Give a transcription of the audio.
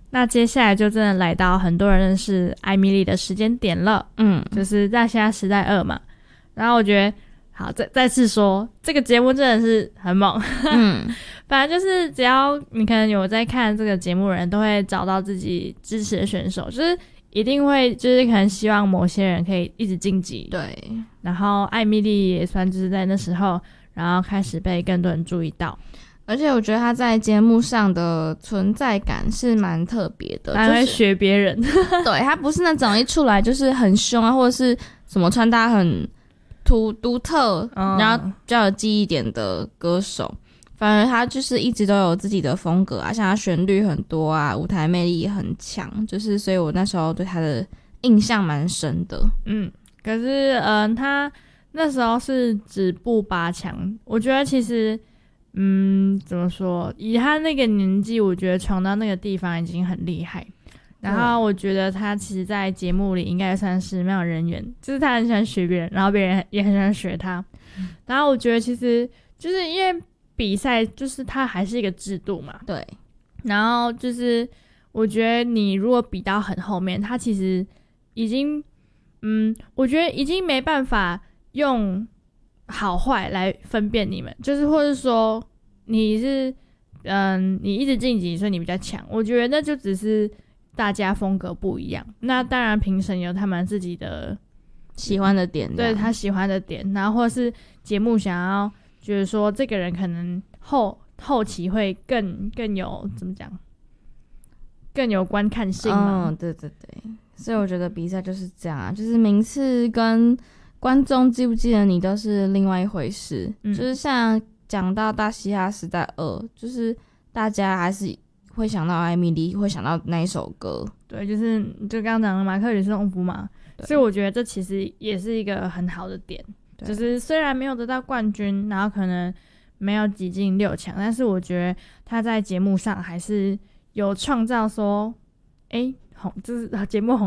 那接下来就真的来到很多人认识艾米丽的时间点了，就是在现在时代2嘛。然后我觉得，好，再次说，这个节目真的是很猛，反正就是只要你可能有在看这个节目的人，都会找到自己支持的选手，就是一定会就是可能希望某些人可以一直晋级， 对。 然后艾米丽也算就是在那时候，然后开始被更多人注意到。 而且我觉得他在节目上的存在感是蛮特别的， 他会学别人， 对，他不是那种一出来就是很凶啊，或者是什么穿搭很独特，然后比较有记忆点的歌手，反而他就是一直都有自己的风格啊，像他旋律很多啊，舞台魅力也很强，就是所以我那时候对他的印象蛮深的。 可是他那时候是止步8强，我觉得其实怎么说，以他那个年纪，我觉得闯到那个地方已经很厉害。然后我觉得他其实在节目里应该算是蛮有人缘，就是他很喜欢学别人，然后别人也很喜欢学他。然后我觉得其实就是因为比赛就是它还是一个制度嘛， 对。 然后就是我觉得你如果比到很后面，他其实已经我觉得已经没办法用好坏来分辨你们，就是或是说你是你一直晋级，所以你比较强。我觉得那就只是大家风格不一样。那当然评审有他们自己的喜欢的点， 对他喜欢的点，然后或是节目想要觉得说这个人可能后期会更有怎么讲，更有观看性嘛。 对对对，所以我觉得比赛就是这样啊，就是名次跟观众记不记得你都是另外一回事。就是像讲到大嘻哈时代2，就是大家还是会想到艾米丽，会想到那一首歌。对， 就刚刚讲的马克·吕斯隆夫嘛，所以我觉得这其实也是一个很好的点。就是虽然没有得到冠军，然后可能没有挤进6强，但是我觉得他在节目上还是有创造说，就是节目红